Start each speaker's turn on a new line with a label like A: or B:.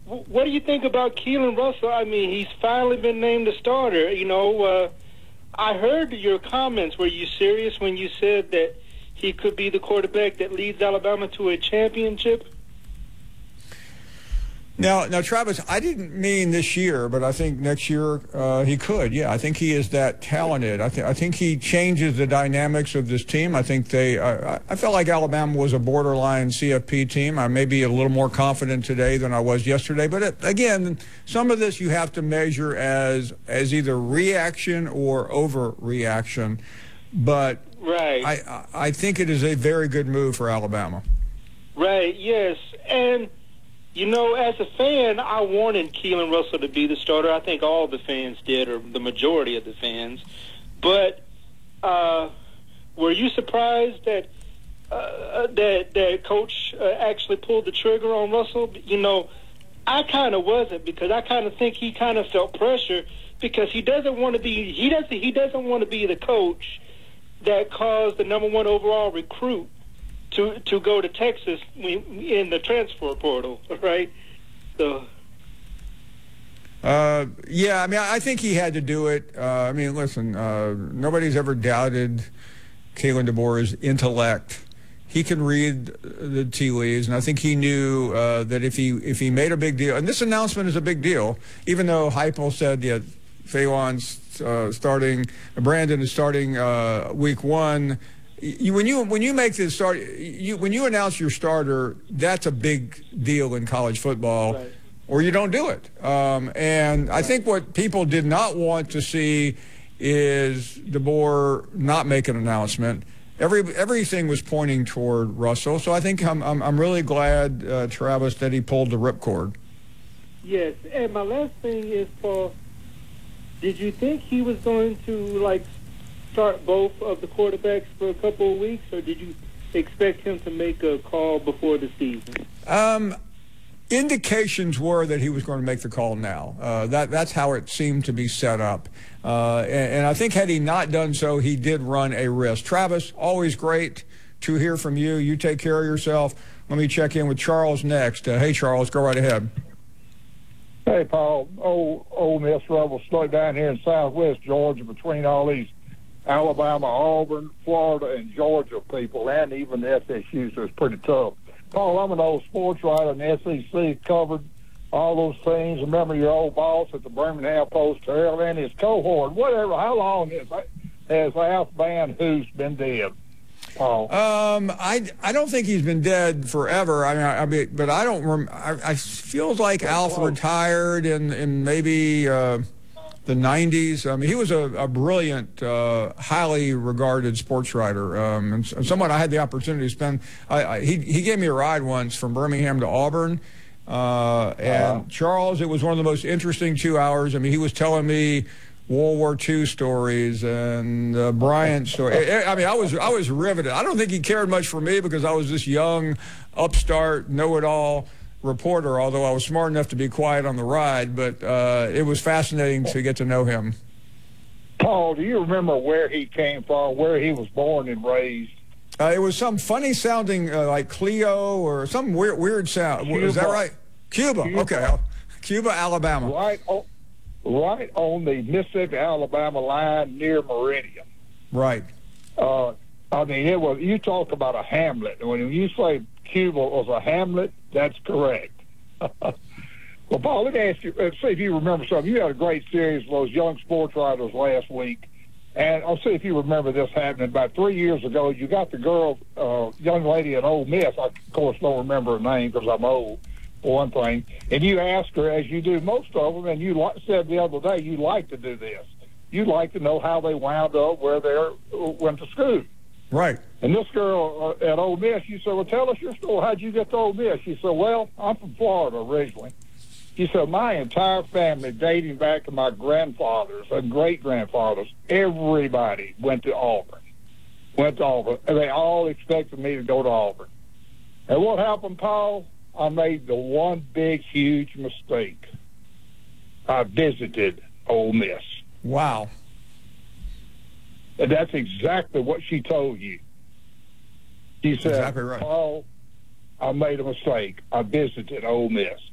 A: what do you think about Keelan Russell? I mean, he's finally been named a starter. I heard your comments. Were you serious when you said that he could be the quarterback that leads Alabama to a championship?
B: Now, Travis, I didn't mean this year, but I think next year he could. Yeah, I think he is that talented. I think he changes the dynamics of this team. I think I felt like Alabama was a borderline CFP team. I may be a little more confident today than I was yesterday. But again, some of this you have to measure as either reaction or overreaction. But
A: right.
B: I think it is a very good move for Alabama.
A: Right. Yes, and. As a fan, I wanted Keelan Russell to be the starter. I think all the fans did, or the majority of the fans. But were you surprised that that Coach actually pulled the trigger on Russell? I kind of wasn't, because I kind of think he kind of felt pressure because he doesn't want to be he doesn't want to be the coach that caused the #1 overall recruit to go to Texas in the transfer portal, right? So.
B: Yeah, I mean, I think he had to do it. I mean, listen, nobody's ever doubted Kalen DeBoer's intellect. He can read the tea leaves, and I think he knew that if he made a big deal, and this announcement is a big deal, even though Heupel said, yeah, Fawan's starting, Brandon is starting week 1. When you make this start, when you announce your starter, that's a big deal in college football,
A: right.
B: Or you don't do it. And I think what people did not want to see is DeBoer not make an announcement. Everything was pointing toward Russell, so I think I'm really glad, Travis, that he pulled the ripcord.
A: Yes, and my last thing is, Paul, did you think he was going to start both of the quarterbacks for a couple of weeks, or did you expect him to make a call before the season?
B: Indications were that he was going to make the call now. That's how it seemed to be set up. And I think had he not done so, he did run a risk. Travis, always great to hear from you. You take care of yourself. Let me check in with Charles next. Hey, Charles, go right ahead.
C: Hey, Paul. Ole Miss Rebels stuck down here in southwest Georgia between all these Alabama, Auburn, Florida, and Georgia people, and even the SSU, so it's pretty tough. Paul, I'm an old sports writer in the SEC, covered all those things. Remember your old boss at the Birmingham Post-Herald and his cohort, whatever. How long has Alf Van Hoos been dead, Paul?
B: I don't think he's been dead forever. But I don't remember. I feels like Alf retired in maybe the 90s. I mean, he was a brilliant, highly regarded sports writer, and someone I had the opportunity to spend. He gave me a ride once from Birmingham to Auburn, and Charles, it was one of the most interesting 2 hours. I mean, he was telling me World War II stories and Bryant stories. I mean, I was riveted. I don't think he cared much for me because I was this young, upstart, know-it-all reporter, although I was smart enough to be quiet on the ride, but it was fascinating to get to know him.
C: Paul, do you remember where he came from, where he was born and raised?
B: It was some funny sounding like Cleo or some weird sound.
C: Cuba.
B: Is that right? Cuba. Okay. Cuba, Alabama.
C: Right on the Mississippi-Alabama line near Meridian.
B: Right.
C: I mean, you talk about a hamlet. When you say Cuba was a hamlet, that's correct. Well, Paul, let me ask you, see if you remember something. You had a great series of those young sports writers last week, and I'll see if you remember this happening. About 3 years ago, you got the girl, young lady at Ole Miss. I, of course, don't remember her name because I'm old, for one thing. And you asked her, as you do most of them, and you said the other day you like to do this. You'd like to know how they wound up where they went to school.
B: Right.
C: And this girl at Ole Miss, she said, well, tell us your story. How'd you get to Ole Miss? She said, well, I'm from Florida originally. She said, my entire family, dating back to my grandfathers and great-grandfathers, everybody went to Auburn. And they all expected me to go to Auburn. And what happened, Paul? I made the one big, huge mistake. I visited Ole Miss.
B: Wow.
C: And that's exactly what she told you. She said,
B: exactly right.
C: Paul, I made a mistake. I visited Ole Miss.